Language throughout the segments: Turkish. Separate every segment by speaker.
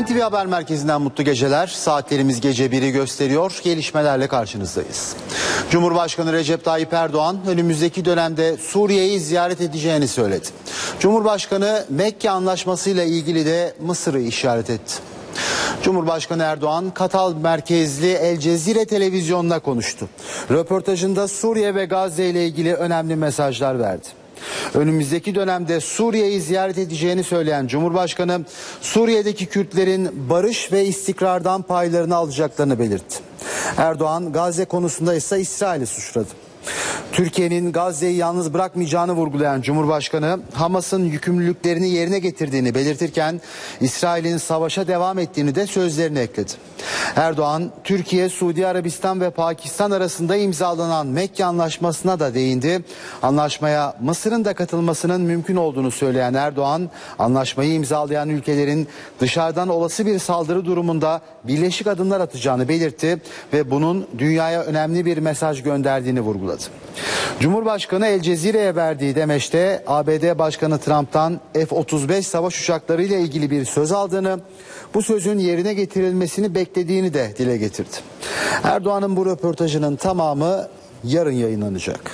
Speaker 1: NTV Haber Merkezi'nden mutlu geceler. Saatlerimiz gece 1'i gösteriyor. Gelişmelerle karşınızdayız. Cumhurbaşkanı Recep Tayyip Erdoğan önümüzdeki dönemde Suriye'yi ziyaret edeceğini söyledi. Cumhurbaşkanı Mekke Anlaşması ile ilgili de Mısır'ı işaret etti. Cumhurbaşkanı Erdoğan, Katar merkezli El Cezire televizyonuna konuştu. Röportajında Suriye ve Gazze ile ilgili önemli mesajlar verdi. Önümüzdeki dönemde Suriye'yi ziyaret edeceğini söyleyen Cumhurbaşkanı, Suriye'deki Kürtlerin barış ve istikrardan paylarını alacaklarını belirtti. Erdoğan, Gazze konusunda ise İsrail'i suçladı. Türkiye'nin Gazze'yi yalnız bırakmayacağını vurgulayan Cumhurbaşkanı, Hamas'ın yükümlülüklerini yerine getirdiğini belirtirken İsrail'in savaşa devam ettiğini de sözlerine ekledi. Erdoğan, Türkiye, Suudi Arabistan ve Pakistan arasında imzalanan Mekke Anlaşması'na da değindi. Anlaşmaya Mısır'ın da katılmasının mümkün olduğunu söyleyen Erdoğan, anlaşmayı imzalayan ülkelerin dışarıdan olası bir saldırı durumunda birleşik adımlar atacağını belirtti ve bunun dünyaya önemli bir mesaj gönderdiğini vurguladı. Cumhurbaşkanı El Cezire'ye verdiği demeçte ABD Başkanı Trump'tan F-35 savaş uçakları ile ilgili bir söz aldığını, bu sözün yerine getirilmesini beklediğini de dile getirdi. Erdoğan'ın bu röportajının tamamı yarın yayınlanacak.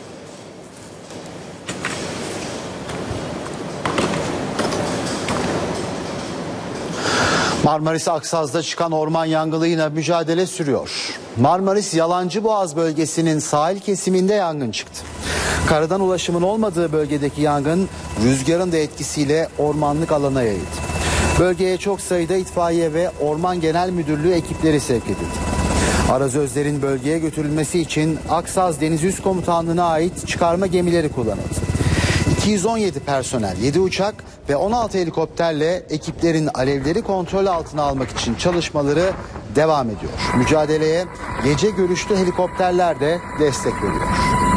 Speaker 1: Marmaris Aksaz'da çıkan orman yangınıyla mücadele sürüyor. Marmaris Yalancıboğaz bölgesinin sahil kesiminde yangın çıktı. Karadan ulaşımın olmadığı bölgedeki yangın rüzgarın da etkisiyle ormanlık alana yayıldı. Bölgeye çok sayıda itfaiye ve Orman Genel Müdürlüğü ekipleri sevk edildi. Arazözlerin bölgeye götürülmesi için Aksaz Deniz Üst Komutanlığı'na ait çıkarma gemileri kullanıldı. 217 personel, 7 uçak ve 16 helikopterle ekiplerin alevleri kontrol altına almak için çalışmaları devam ediyor. Mücadeleye gece görüşlü helikopterler de destek veriyor.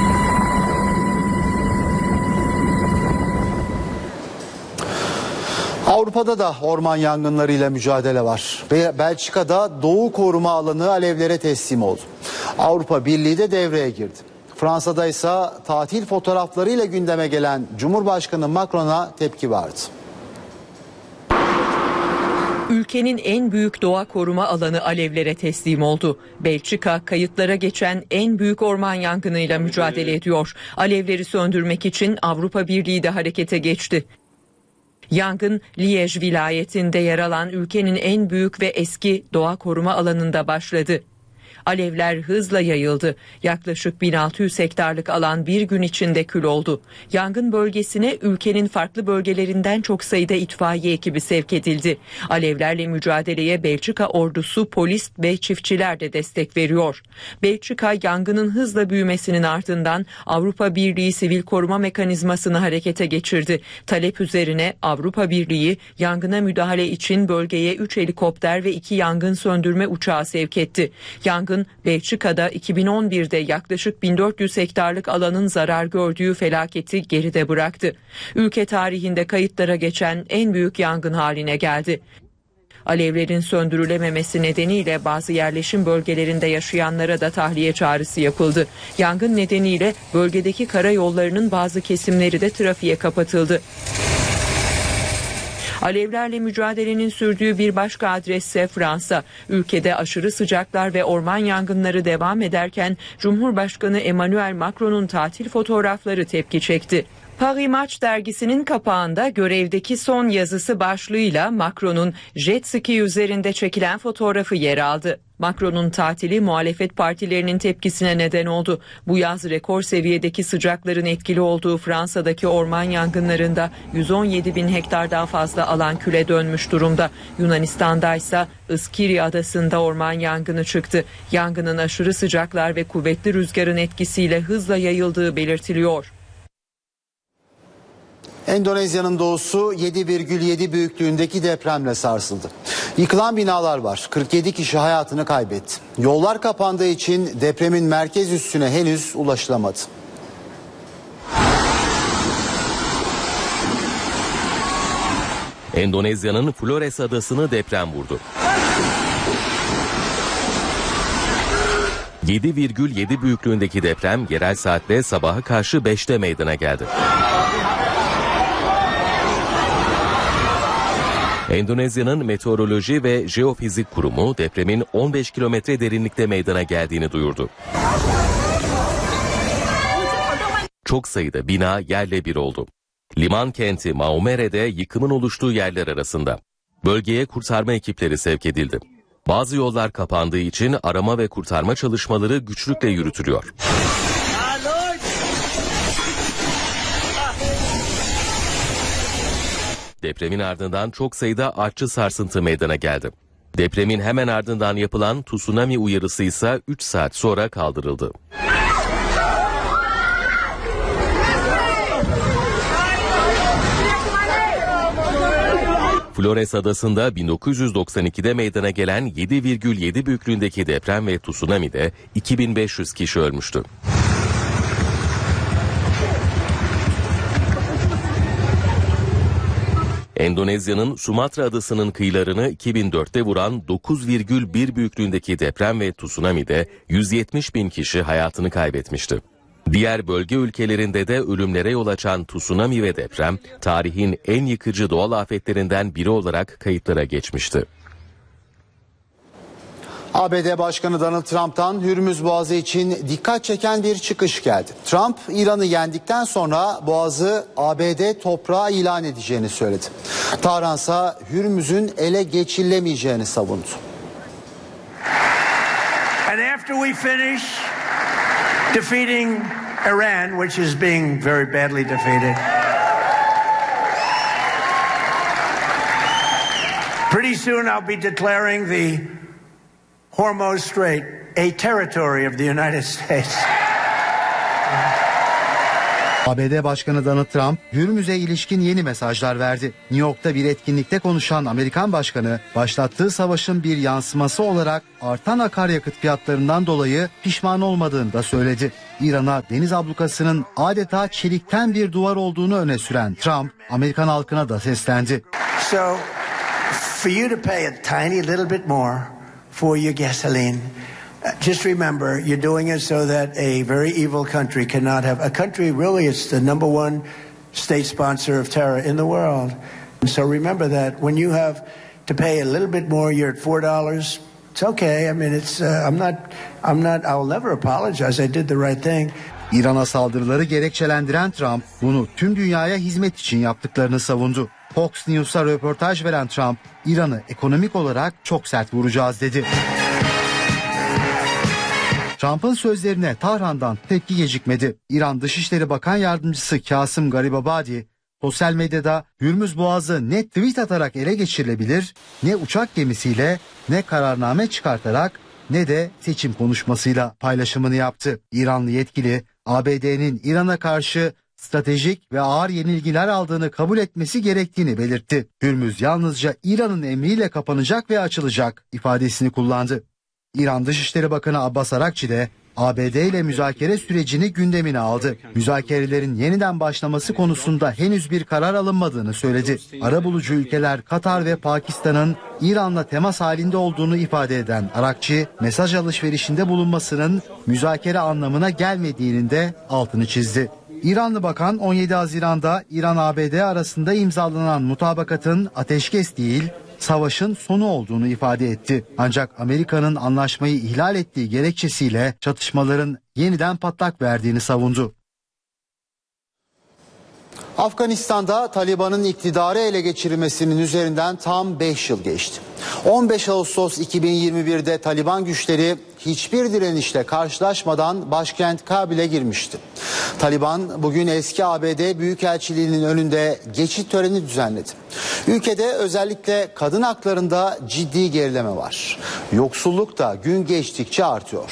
Speaker 1: Avrupa'da da orman yangınlarıyla mücadele var. Belçika'da Doğu Koruma Alanı alevlere teslim oldu. Avrupa Birliği de devreye girdi. Fransa'da ise tatil fotoğraflarıyla gündeme gelen Cumhurbaşkanı Macron'a tepki vardı.
Speaker 2: Ülkenin en büyük doğa koruma alanı alevlere teslim oldu. Belçika kayıtlara geçen en büyük orman yangınıyla mücadele ediyor. Alevleri söndürmek için Avrupa Birliği de harekete geçti. Yangın Liège vilayetinde yer alan ülkenin en büyük ve eski doğa koruma alanında başladı. Alevler hızla yayıldı. Yaklaşık 1600 hektarlık alan bir gün içinde kül oldu. Yangın bölgesine ülkenin farklı bölgelerinden çok sayıda itfaiye ekibi sevk edildi. Alevlerle mücadeleye Belçika ordusu, polis ve çiftçiler de destek veriyor. Belçika yangının hızla büyümesinin ardından Avrupa Birliği Sivil Koruma Mekanizmasını harekete geçirdi. Talep üzerine Avrupa Birliği yangına müdahale için bölgeye 3 helikopter ve 2 yangın söndürme uçağı sevk etti. Yangın Belçika'da 2011'de yaklaşık 1400 hektarlık alanın zarar gördüğü felaketi geride bıraktı. Ülke tarihinde kayıtlara geçen en büyük yangın haline geldi. Alevlerin söndürülememesi nedeniyle bazı yerleşim bölgelerinde yaşayanlara da tahliye çağrısı yapıldı. Yangın nedeniyle bölgedeki karayollarının bazı kesimleri de trafiğe kapatıldı. Alevlerle mücadelenin sürdüğü bir başka adres ise Fransa. Ülkede aşırı sıcaklar ve orman yangınları devam ederken Cumhurbaşkanı Emmanuel Macron'un tatil fotoğrafları tepki çekti. Paris Match dergisinin kapağında görevdeki son yazısı başlığıyla Macron'un jet ski üzerinde çekilen fotoğrafı yer aldı. Macron'un tatili muhalefet partilerinin tepkisine neden oldu. Bu yaz rekor seviyedeki sıcakların etkili olduğu Fransa'daki orman yangınlarında 117 bin hektardan fazla alan küle dönmüş durumda. Yunanistan'da ise Iskiri adasında orman yangını çıktı. Yangının aşırı sıcaklar ve kuvvetli rüzgarın etkisiyle hızla yayıldığı belirtiliyor.
Speaker 1: Endonezya'nın doğusu 7,7 büyüklüğündeki depremle sarsıldı. Yıkılan binalar var. 47 kişi hayatını kaybetti. Yollar kapandığı için depremin merkez üssüne henüz ulaşılamadı.
Speaker 3: Endonezya'nın Flores adasını deprem vurdu. 7,7 büyüklüğündeki deprem yerel saatle sabaha karşı 5'te meydana geldi. Endonezya'nın Meteoroloji ve Jeofizik Kurumu depremin 15 kilometre derinlikte meydana geldiğini duyurdu. Çok sayıda bina yerle bir oldu. Liman kenti Maumere'de yıkımın oluştuğu yerler arasında. Bölgeye kurtarma ekipleri sevk edildi. Bazı yollar kapandığı için arama ve kurtarma çalışmaları güçlükle yürütülüyor. Depremin ardından çok sayıda artçı sarsıntı meydana geldi. Depremin hemen ardından yapılan tsunami uyarısı ise 3 saat sonra kaldırıldı. Flores Adası'nda 1992'de meydana gelen 7,7 büyüklüğündeki deprem ve tsunami'de 2500 kişi ölmüştü. Endonezya'nın Sumatra Adası'nın kıyılarını 2004'te vuran 9,1 büyüklüğündeki deprem ve tsunami'de 170 bin kişi hayatını kaybetmişti. Diğer bölge ülkelerinde de ölümlere yol açan tsunami ve deprem, tarihin en yıkıcı doğal afetlerinden biri olarak kayıtlara geçmişti.
Speaker 1: ABD Başkanı Donald Trump'tan Hürmüz Boğazı için dikkat çeken bir çıkış geldi. Trump, İran'ı yendikten sonra Boğazı ABD toprağı ilan edeceğini söyledi. Tahran'sa Hürmüz'ün ele geçirilemeyeceğini savundu.
Speaker 4: And after we finish defeating Iran, which is being very badly defeated, pretty soon I'll be declaring the Hormuz Strait a territory of the United States.
Speaker 1: ABD Başkanı Donald Trump, Hürmüz'e ilişkin yeni mesajlar verdi. New York'ta bir etkinlikte konuşan Amerikan Başkanı, başlattığı savaşın bir yansıması olarak artan akaryakıt fiyatlarından dolayı pişman olmadığını da söyledi. İran'a deniz ablukasının adeta çelikten bir duvar olduğunu öne süren Trump, Amerikan halkına da seslendi.
Speaker 4: So, for you to pay a tiny little bit more for your gasoline, just remember, you're doing it so that a very evil country cannot have a country. Really, it's the number one state sponsor of terror in the world. So remember that when you have to pay a little bit more, you're at $4. It's okay. I mean, it's I'm not. I'll never apologize. I did the right thing.
Speaker 1: İran'a saldırıları gerekçelendiren Trump, bunu tüm dünyaya hizmet için yaptıklarını savundu. Fox News'a röportaj veren Trump, İran'ı ekonomik olarak çok sert vuracağız dedi. Trump'ın sözlerine Tahran'dan tepki gecikmedi. İran Dışişleri Bakan Yardımcısı Kasım Garibabadi, sosyal medyada Hürmüz Boğazı ne tweet atarak ele geçirilebilir, ne uçak gemisiyle, ne kararname çıkartarak, ne de seçim konuşmasıyla paylaşımını yaptı. İranlı yetkili, ABD'nin İran'a karşı stratejik ve ağır yenilgiler aldığını kabul etmesi gerektiğini belirtti. Hürmüz yalnızca İran'ın emriyle kapanacak ve açılacak ifadesini kullandı. İran Dışişleri Bakanı Abbas Arakçi de ABD ile müzakere sürecini gündemine aldı. Müzakerelerin yeniden başlaması konusunda henüz bir karar alınmadığını söyledi. Arabulucu ülkeler Katar ve Pakistan'ın İran'la temas halinde olduğunu ifade eden Arakçi, mesaj alışverişinde bulunmasının müzakere anlamına gelmediğinin de altını çizdi. İranlı bakan 17 Haziran'da İran-ABD arasında imzalanan mutabakatın ateşkes değil, savaşın sonu olduğunu ifade etti. Ancak Amerika'nın anlaşmayı ihlal ettiği gerekçesiyle çatışmaların yeniden patlak verdiğini savundu. Afganistan'da Taliban'ın iktidarı ele geçirmesinin üzerinden tam 5 yıl geçti. 15 Ağustos 2021'de Taliban güçleri hiçbir direnişle karşılaşmadan başkent Kabil'e girmişti. Taliban bugün eski ABD Büyükelçiliği'nin önünde geçit töreni düzenledi. Ülkede özellikle kadın haklarında ciddi gerileme var. Yoksulluk da gün geçtikçe artıyor.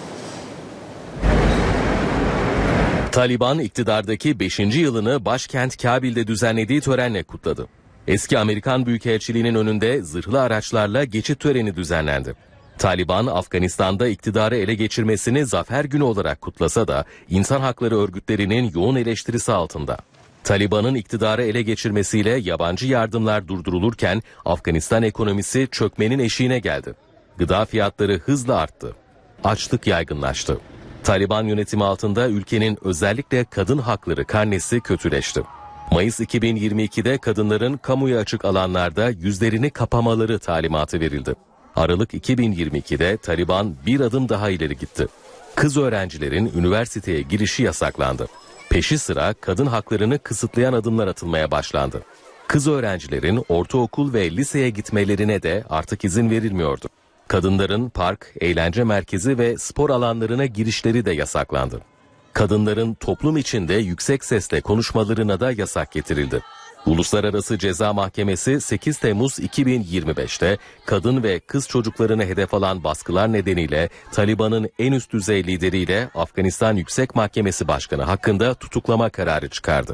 Speaker 3: Taliban iktidardaki 5. yılını başkent Kabil'de düzenlediği törenle kutladı. Eski Amerikan Büyükelçiliği'nin önünde zırhlı araçlarla geçit töreni düzenlendi. Taliban, Afganistan'da iktidarı ele geçirmesini zafer günü olarak kutlasa da insan hakları örgütlerinin yoğun eleştirisi altında. Taliban'ın iktidarı ele geçirmesiyle yabancı yardımlar durdurulurken Afganistan ekonomisi çökmenin eşiğine geldi. Gıda fiyatları hızla arttı. Açlık yaygınlaştı. Taliban yönetimi altında ülkenin özellikle kadın hakları karnesi kötüleşti. Mayıs 2022'de kadınların kamuya açık alanlarda yüzlerini kapamaları talimatı verildi. Aralık 2022'de Taliban bir adım daha ileri gitti. Kız öğrencilerin üniversiteye girişi yasaklandı. Peşi sıra kadın haklarını kısıtlayan adımlar atılmaya başlandı. Kız öğrencilerin ortaokul ve liseye gitmelerine de artık izin verilmiyordu. Kadınların park, eğlence merkezi ve spor alanlarına girişleri de yasaklandı. Kadınların toplum içinde yüksek sesle konuşmalarına da yasak getirildi. Uluslararası Ceza Mahkemesi 8 Temmuz 2025'te kadın ve kız çocuklarını hedef alan baskılar nedeniyle Taliban'ın en üst düzey lideriyle Afganistan Yüksek Mahkemesi Başkanı hakkında tutuklama kararı çıkardı.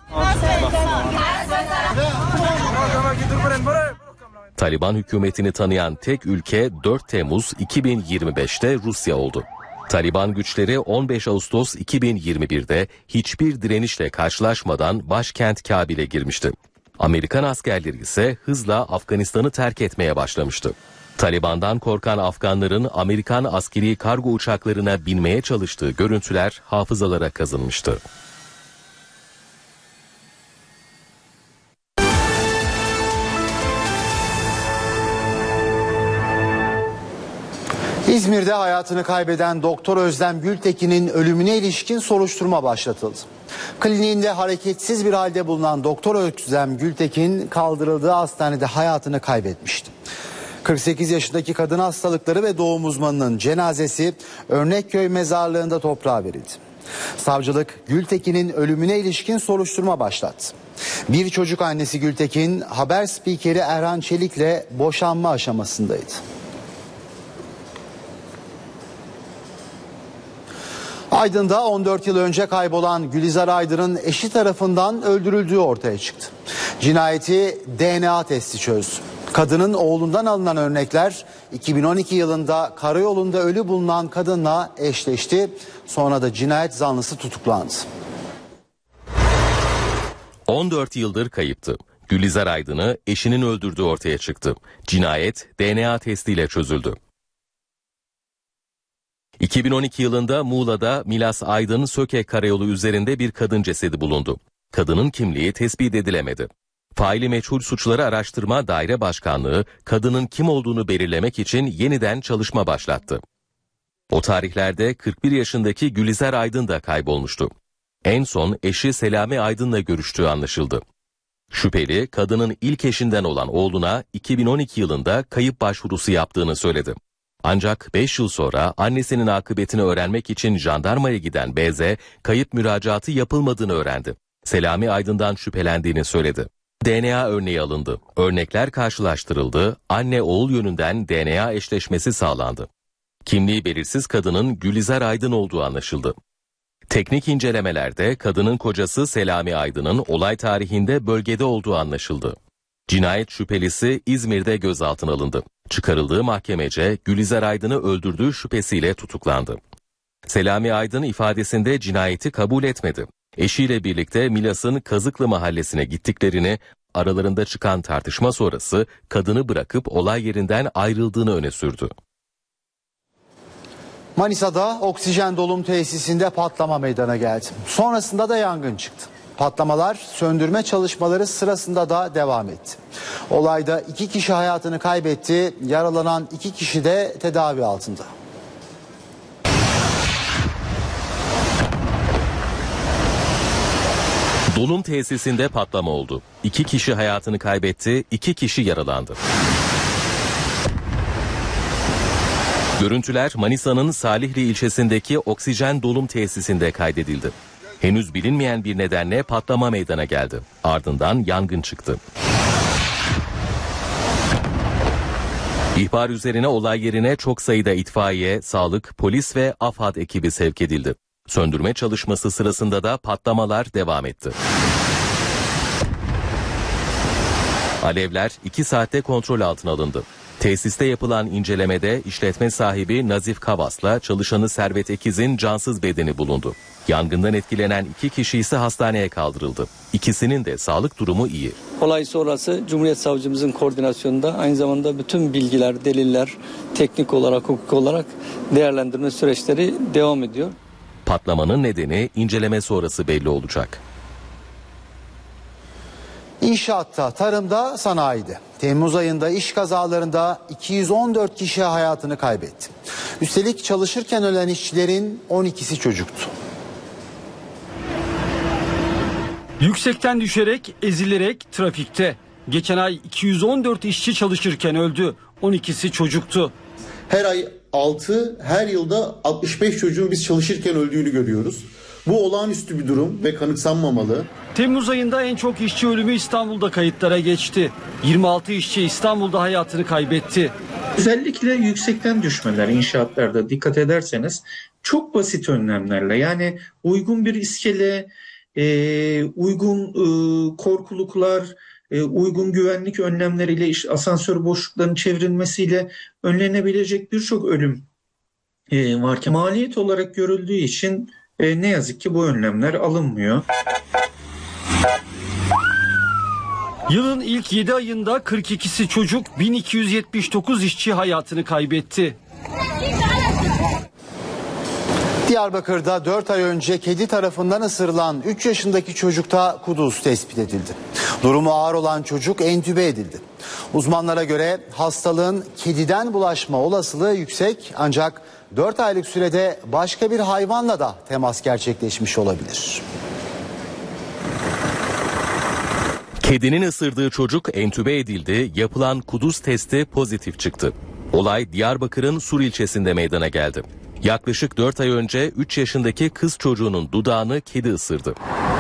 Speaker 3: Taliban hükümetini tanıyan tek ülke 4 Temmuz 2025'te Rusya oldu. Taliban güçleri 15 Ağustos 2021'de hiçbir direnişle karşılaşmadan başkent Kabil'e girmişti. Amerikan askerleri ise hızla Afganistan'ı terk etmeye başlamıştı. Taliban'dan korkan Afganların Amerikan askeri kargo uçaklarına binmeye çalıştığı görüntüler hafızalara kazınmıştı.
Speaker 1: İzmir'de hayatını kaybeden Doktor Özlem Gültekin'in ölümüne ilişkin soruşturma başlatıldı. Kliniğinde hareketsiz bir halde bulunan Doktor Özlem Gültekin kaldırıldığı hastanede hayatını kaybetmişti. 48 yaşındaki kadın hastalıkları ve doğum uzmanının cenazesi Örnekköy mezarlığında toprağa verildi. Savcılık Gültekin'in ölümüne ilişkin soruşturma başlattı. Bir çocuk annesi Gültekin haber spikeri Erhan Çelik'le boşanma aşamasındaydı. Aydın'da 14 yıl önce kaybolan Gülizar Aydın'ın eşi tarafından öldürüldüğü ortaya çıktı. Cinayeti DNA testi çözdü. Kadının oğlundan alınan örnekler 2012 yılında karayolunda ölü bulunan kadınla eşleşti. Sonra da cinayet zanlısı tutuklandı.
Speaker 3: 14 yıldır kayıptı. Gülizar Aydın'ı eşinin öldürdüğü ortaya çıktı. Cinayet DNA testiyle çözüldü. 2012 yılında Muğla'da Milas Aydın Söke karayolu üzerinde bir kadın cesedi bulundu. Kadının kimliği tespit edilemedi. Faili meçhul suçları araştırma daire başkanlığı kadının kim olduğunu belirlemek için yeniden çalışma başlattı. O tarihlerde 41 yaşındaki Gülizar Aydın da kaybolmuştu. En son eşi Selami Aydın'la görüştüğü anlaşıldı. Şüpheli kadının ilk eşinden olan oğluna 2012 yılında kayıp başvurusu yaptığını söyledi. Ancak 5 yıl sonra annesinin akıbetini öğrenmek için jandarmaya giden BZ kayıp müracaatı yapılmadığını öğrendi. Selami Aydın'dan şüphelendiğini söyledi. DNA örneği alındı. Örnekler karşılaştırıldı. Anne oğul yönünden DNA eşleşmesi sağlandı. Kimliği belirsiz kadının Gülizar Aydın olduğu anlaşıldı. Teknik incelemelerde kadının kocası Selami Aydın'ın olay tarihinde bölgede olduğu anlaşıldı. Cinayet şüphelisi İzmir'de gözaltına alındı. Çıkarıldığı mahkemece Gülizar Aydın'ı öldürdüğü şüphesiyle tutuklandı. Selami Aydın ifadesinde cinayeti kabul etmedi. Eşiyle birlikte Milas'ın Kazıklı mahallesine gittiklerini, aralarında çıkan tartışma sonrası kadını bırakıp olay yerinden ayrıldığını öne sürdü.
Speaker 1: Manisa'da oksijen dolum tesisinde patlama meydana geldi. Sonrasında da yangın çıktı. Patlamalar söndürme çalışmaları sırasında da devam etti. Olayda 2 kişi hayatını kaybetti, yaralanan 2 kişi de tedavi altında.
Speaker 3: Dolum tesisinde patlama oldu. 2 kişi hayatını kaybetti, 2 kişi yaralandı. Görüntüler Manisa'nın Salihli ilçesindeki oksijen dolum tesisinde kaydedildi. Henüz bilinmeyen bir nedenle patlama meydana geldi. Ardından yangın çıktı. İhbar üzerine olay yerine çok sayıda itfaiye, sağlık, polis ve AFAD ekibi sevk edildi. Söndürme çalışması sırasında da patlamalar devam etti. Alevler 2 saatte kontrol altına alındı. Tesiste yapılan incelemede işletme sahibi Nazif Kavas'la çalışanı Servet Ekiz'in cansız bedeni bulundu. Yangından etkilenen 2 kişi ise hastaneye kaldırıldı. İkisinin de sağlık durumu iyi.
Speaker 5: Olay sonrası Cumhuriyet Savcımızın koordinasyonunda aynı zamanda bütün bilgiler, deliller, teknik olarak, hukuk olarak değerlendirme süreçleri devam ediyor.
Speaker 3: Patlamanın nedeni inceleme sonrası belli olacak.
Speaker 1: İnşaatta, tarımda, sanayide. Temmuz ayında iş kazalarında 214 kişi hayatını kaybetti. Üstelik çalışırken ölen işçilerin 12'si çocuktu.
Speaker 6: Yüksekten düşerek, ezilerek trafikte. Geçen ay 214 işçi çalışırken öldü. 12'si çocuktu.
Speaker 7: Her ay 6, her yılda 65 çocuğun biz çalışırken öldüğünü görüyoruz. Bu olağanüstü bir durum ve kanıksanmamalı.
Speaker 6: Temmuz ayında en çok işçi ölümü İstanbul'da kayıtlara geçti. 26 işçi İstanbul'da hayatını kaybetti.
Speaker 8: Özellikle yüksekten düşmeler inşaatlarda dikkat ederseniz çok basit önlemlerle, yani uygun bir iskele, uygun korkuluklar, uygun güvenlik önlemleriyle, asansör boşluklarının çevrilmesiyle önlenebilecek birçok ölüm varken maliyet olarak görüldüğü için ne yazık ki bu önlemler alınmıyor.
Speaker 6: Yılın ilk 7 ayında 42'si çocuk, 1279 işçi hayatını kaybetti.
Speaker 1: Diyarbakır'da 4 ay önce kedi tarafından ısırılan 3 yaşındaki çocukta kuduz tespit edildi. Durumu ağır olan çocuk entübe edildi. Uzmanlara göre hastalığın kediden bulaşma olasılığı yüksek, ancak 4 aylık sürede başka bir hayvanla da temas gerçekleşmiş olabilir.
Speaker 3: Kedinin ısırdığı çocuk entübe edildi, yapılan kuduz testi pozitif çıktı. Olay Diyarbakır'ın Sur ilçesinde meydana geldi. Yaklaşık 4 ay önce 3 yaşındaki kız çocuğunun dudağını kedi ısırdı.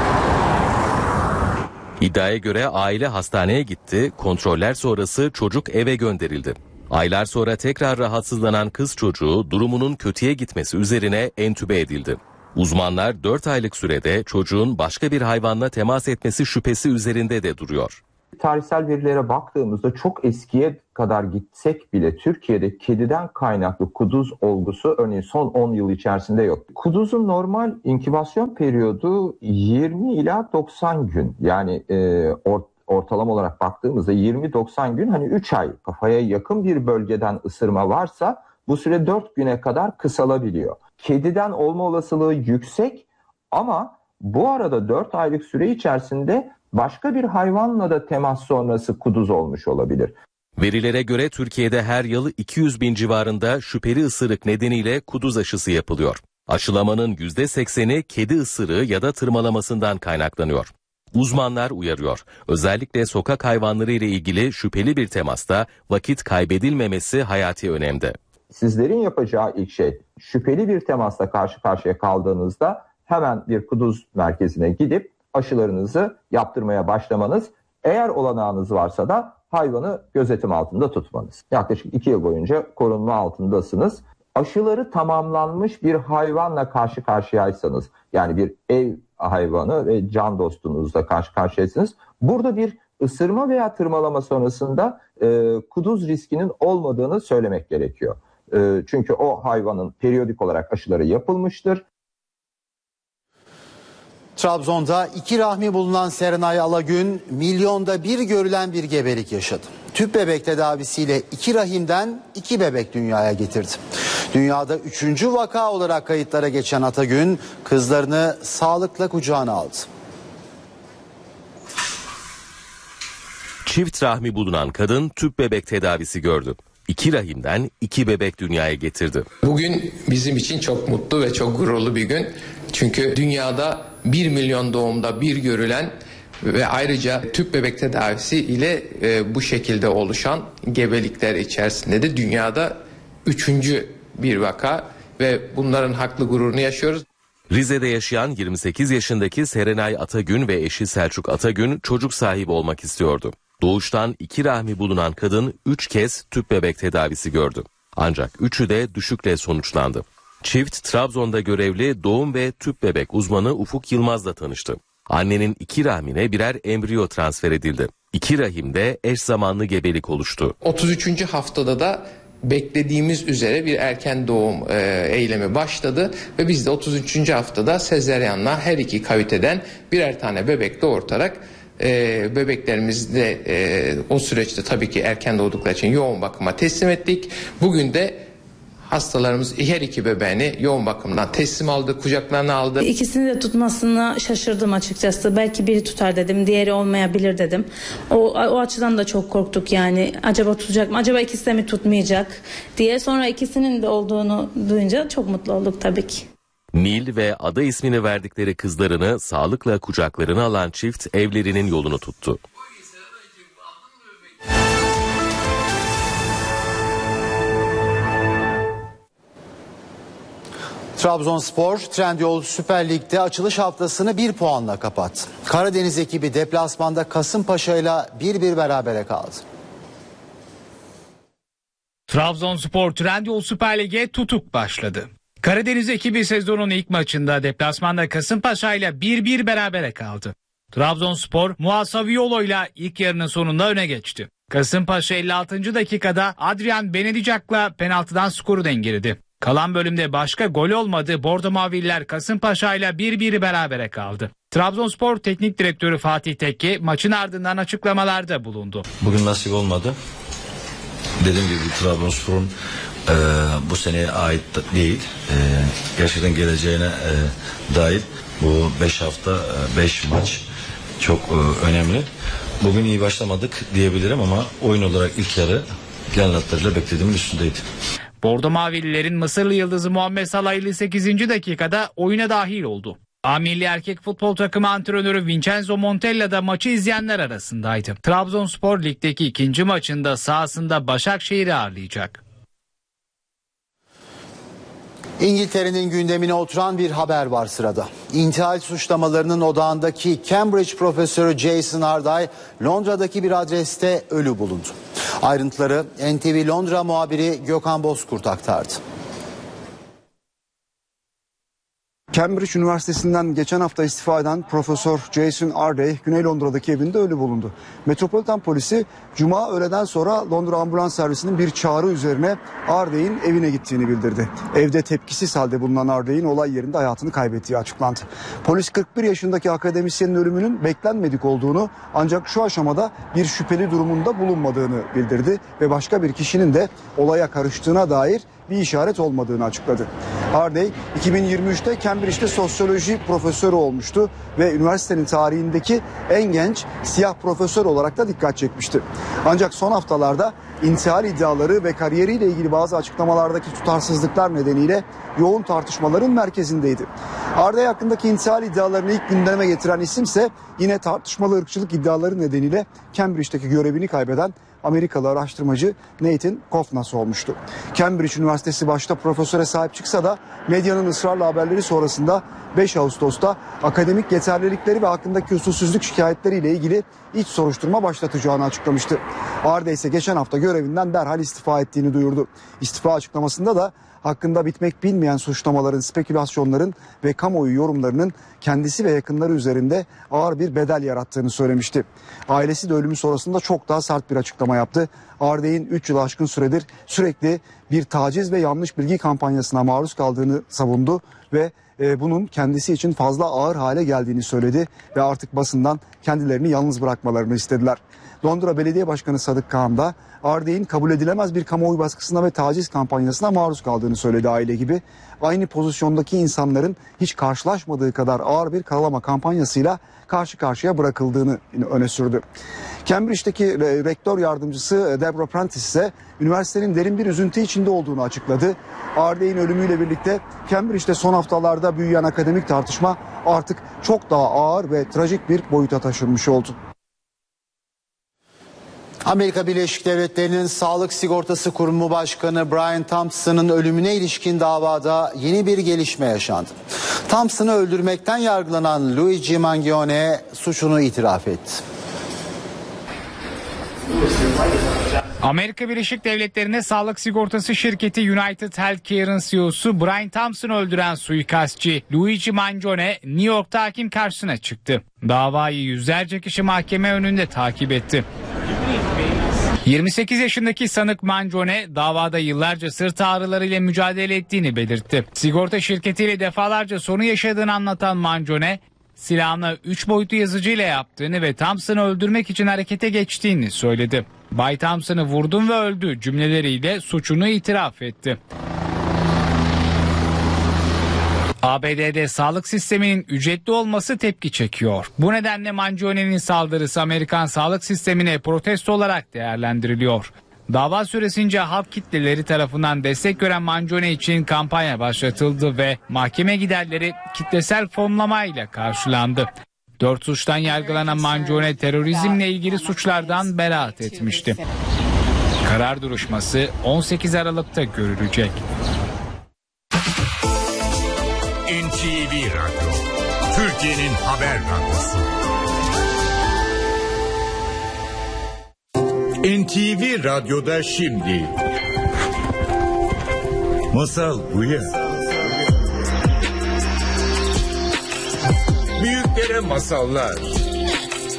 Speaker 3: İddiaya göre aile hastaneye gitti, kontroller sonrası çocuk eve gönderildi. Aylar sonra tekrar rahatsızlanan kız çocuğu durumunun kötüye gitmesi üzerine entübe edildi. Uzmanlar 4 aylık sürede çocuğun başka bir hayvanla temas etmesi şüphesi üzerinde de duruyor.
Speaker 9: Tarihsel verilere baktığımızda çok eskiye kadar gitsek bile Türkiye'de kediden kaynaklı kuduz olgusu örneğin son 10 yıl içerisinde yok. Kuduzun normal inkübasyon periyodu 20 ila 90 gün, yani ortalama olarak baktığımızda 20-90 gün, hani 3 ay kafaya yakın bir bölgeden ısırma varsa bu süre 4 güne kadar kısalabiliyor. Kediden olma olasılığı yüksek ama bu arada 4 aylık süre içerisinde başka bir hayvanla da temas sonrası kuduz olmuş olabilir.
Speaker 3: Verilere göre Türkiye'de her yıl 200 bin civarında şüpheli ısırık nedeniyle kuduz aşısı yapılıyor. Aşılamanın %80'i kedi ısırığı ya da tırmalamasından kaynaklanıyor. Uzmanlar uyarıyor. Özellikle sokak hayvanları ile ilgili şüpheli bir temasta vakit kaybedilmemesi hayati önemde.
Speaker 9: Sizlerin yapacağı ilk şey, şüpheli bir temasla karşı karşıya kaldığınızda hemen bir kuduz merkezine gidip aşılarınızı yaptırmaya başlamanız. Eğer olanağınız varsa da hayvanı gözetim altında tutmanız. Yaklaşık 2 yıl boyunca korunma altındasınız. Aşıları tamamlanmış bir hayvanla karşı karşıyaysanız, yani bir ev hayvanı ve can dostunuzla karşı karşıyaysanız, burada bir ısırma veya tırmalama sonrasında kuduz riskinin olmadığını söylemek gerekiyor. Çünkü o hayvanın periyodik olarak aşıları yapılmıştır.
Speaker 1: Trabzon'da 2 rahmi bulunan Serenay Alagün milyonda bir görülen bir gebelik yaşadı. Tüp bebek tedavisiyle 2 rahimden 2 bebek dünyaya getirdi. Dünyada 3. vaka olarak kayıtlara geçen Atagün kızlarını sağlıkla kucağına aldı.
Speaker 3: Çift rahmi bulunan kadın tüp bebek tedavisi gördü. 2 rahimden 2 bebek dünyaya getirdi.
Speaker 10: Bugün bizim için çok mutlu ve çok gururlu bir gün. Çünkü dünyada 1 milyon doğumda bir görülen ve ayrıca tüp bebek tedavisi ile bu şekilde oluşan gebelikler içerisinde de dünyada 3. bir vaka ve bunların haklı gururunu yaşıyoruz.
Speaker 3: Rize'de yaşayan 28 yaşındaki Serenay Atagün ve eşi Selçuk Atagün çocuk sahibi olmak istiyordu. Doğuştan 2 rahmi bulunan kadın 3 kez tüp bebek tedavisi gördü. Ancak 3'ü de düşükle sonuçlandı. Çift Trabzon'da görevli doğum ve tüp bebek uzmanı Ufuk Yılmaz'la tanıştı. Annenin 2 rahmine birer embriyo transfer edildi. 2 rahimde eş zamanlı gebelik oluştu.
Speaker 10: 33. haftada da beklediğimiz üzere bir erken doğum eylemi başladı ve biz de 33. haftada sezaryenle her 2 kaviteden birer tane bebek doğurtarak bebeklerimizi de o süreçte tabii ki erken doğdukları için yoğun bakıma teslim ettik. Bugün de hastalarımız her iki bebeğini yoğun bakımdan teslim aldı, kucaklarına aldı.
Speaker 11: İkisini de tutmasına şaşırdım açıkçası. Belki biri tutar dedim, diğeri olmayabilir dedim. O açıdan da çok korktuk yani. Acaba tutacak mı? Acaba ikisi de mi tutmayacak diye. Sonra ikisinin de olduğunu duyunca çok mutlu olduk tabii ki.
Speaker 3: Nil ve ada ismini verdikleri kızlarını sağlıkla kucaklarına alan çift evlerinin yolunu tuttu.
Speaker 1: Trabzonspor Trendyol Süper Lig'de açılış haftasını 1 puanla kapattı. Karadeniz ekibi deplasmanda Kasımpaşa ile 1-1 berabere kaldı.
Speaker 12: Trabzonspor Trendyol Süper Lig'e tutuk başladı. Karadeniz ekibi sezonun ilk maçında deplasmanda Kasımpaşa ile 1-1 berabere kaldı. Trabzonspor Muasaviolo ile ilk yarının sonunda öne geçti. Kasımpaşa 56. dakikada Adrian Benedicak'la penaltıdan skoru dengeledi. Kalan bölümde başka gol olmadı. Bordo Maviller Kasımpaşa ile 1-1 berabere kaldı. Trabzonspor Teknik Direktörü Fatih Tekke maçın ardından açıklamalarda bulundu.
Speaker 13: Bugün nasip olmadı. Dediğim gibi Trabzonspor'un bu seneye ait değil. Gerçekten geleceğine dair bu 5 hafta 5 maç çok önemli. Bugün iyi başlamadık diyebilirim ama oyun olarak ilk yarı plan hatlarıyla beklediğimin üstündeydi.
Speaker 12: Bordo Mavililerin Mısırlı yıldızı Muhammed Salah 58. dakikada oyuna dahil oldu. A milli erkek futbol takımı antrenörü Vincenzo Montella da maçı izleyenler arasındaydı. Trabzonspor ligdeki ikinci maçında sahasında Başakşehir'i ağırlayacak.
Speaker 1: İngiltere'nin gündemine oturan bir haber var sırada. İntihal suçlamalarının odağındaki Cambridge profesörü Jason Arday, Londra'daki bir adreste ölü bulundu. Ayrıntıları NTV Londra muhabiri Gökhan Bozkurt aktardı.
Speaker 14: Cambridge Üniversitesi'nden geçen hafta istifa eden Profesör Jason Arday, Güney Londra'daki evinde ölü bulundu. Metropolitan Polisi Cuma öğleden sonra Londra Ambulans Servisi'nin bir çağrı üzerine Arday'in evine gittiğini bildirdi. Evde tepkisiz halde bulunan Arday'in olay yerinde hayatını kaybettiği açıklandı. Polis 41 yaşındaki akademisyenin ölümünün beklenmedik olduğunu ancak şu aşamada bir şüpheli durumunda bulunmadığını bildirdi ve başka bir kişinin de olaya karıştığına dair bir işaret olmadığını açıkladı. Arday 2023'te Cambridge'de sosyoloji profesörü olmuştu ve üniversitenin tarihindeki en genç siyah profesör olarak da dikkat çekmişti. Ancak son haftalarda intihar iddiaları ve kariyeriyle ilgili bazı açıklamalardaki tutarsızlıklar nedeniyle yoğun tartışmaların merkezindeydi. Arday hakkındaki intihar iddialarını ilk gündeme getiren isimse yine tartışmalı ırkçılık iddiaları nedeniyle Cambridge'deki görevini kaybeden Amerikalı araştırmacı Nathan Kofnas olmuştu. Cambridge Üniversitesi başta profesöre sahip çıksa da medyanın ısrarlı haberleri sonrasında 5 Ağustos'ta akademik yeterlilikleri ve hakkındaki usulsüzlük şikayetleriyle ilgili iç soruşturma başlatacağını açıklamıştı. Arday ise geçen hafta görevinden derhal istifa ettiğini duyurdu. İstifa açıklamasında da hakkında bitmek bilmeyen suçlamaların, spekülasyonların ve kamuoyu yorumlarının kendisi ve yakınları üzerinde ağır bir bedel yarattığını söylemişti. Ailesi de ölümü sonrasında çok daha sert bir açıklama yaptı. Arday'ın 3 yıl aşkın süredir sürekli bir taciz ve yanlış bilgi kampanyasına maruz kaldığını savundu ve bunun kendisi için fazla ağır hale geldiğini söyledi ve artık basından kendilerini yalnız bırakmalarını istediler. Londra Belediye Başkanı Sadık Kağan da Arday'ın kabul edilemez bir kamuoyu baskısına ve taciz kampanyasına maruz kaldığını söyledi aile gibi. Aynı pozisyondaki insanların hiç karşılaşmadığı kadar ağır bir karalama kampanyasıyla karşı karşıya bırakıldığını öne sürdü. Cambridge'deki rektör yardımcısı Deborah Prentice ise üniversitenin derin bir üzüntü içinde olduğunu açıkladı. Arday'ın ölümüyle birlikte Cambridge'de son haftalarda büyüyen akademik tartışma artık çok daha ağır ve trajik bir boyuta taşınmış oldu.
Speaker 1: Amerika Birleşik Devletleri'nin Sağlık Sigortası Kurumu Başkanı Brian Thompson'ın ölümüne ilişkin davada yeni bir gelişme yaşandı. Thompson'ı öldürmekten yargılanan Luigi Mangione suçunu itiraf etti.
Speaker 12: Amerika Birleşik Devletleri'ne sağlık sigortası şirketi United Healthcare'ın CEO'su Brian Thompson'ı öldüren suikastçı Luigi Mangione New York'ta hakim karşısına çıktı. Davayı yüzlerce kişi mahkeme önünde takip etti. 28 yaşındaki sanık Mangione davada yıllarca sırt ağrılarıyla mücadele ettiğini belirtti. Sigorta şirketiyle defalarca sorun yaşadığını anlatan Mangione, silahını 3 boyutlu yazıcıyla yaptığını ve Thompson'ı öldürmek için harekete geçtiğini söyledi. Bay Thompson'ı vurdum ve öldü cümleleriyle suçunu itiraf etti. ABD'de sağlık sisteminin ücretli olması tepki çekiyor. Bu nedenle Mangioni'nin saldırısı Amerikan sağlık sistemine protesto olarak değerlendiriliyor. Dava süresince halk kitleleri tarafından destek gören Mangioni için kampanya başlatıldı ve mahkeme giderleri kitlesel fonlamayla karşılandı. 4 suçtan yargılanan Mangioni terörizmle ilgili suçlardan beraat etmişti. Karar duruşması 18 Aralık'ta görülecek.
Speaker 15: NTV Radyo, Türkiye'nin haber radyosu. NTV Radyo'da şimdi Masal Uya. Büyüklere masallar.